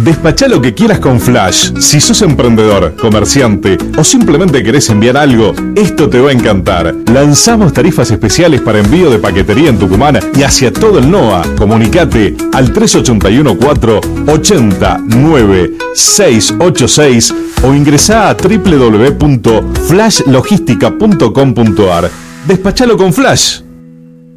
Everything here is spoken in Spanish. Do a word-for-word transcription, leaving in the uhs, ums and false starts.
Despachá lo que quieras con Flash. Si sos emprendedor, comerciante o simplemente querés enviar algo, esto te va a encantar. Lanzamos tarifas especiales para envío de paquetería en Tucumán y hacia todo el N O A. Comunicate al tres ocho uno cuatro, ocho nueve seis ocho seis o ingresá a doble u doble u doble u punto flash logística punto com punto ar. Despachalo con Flash.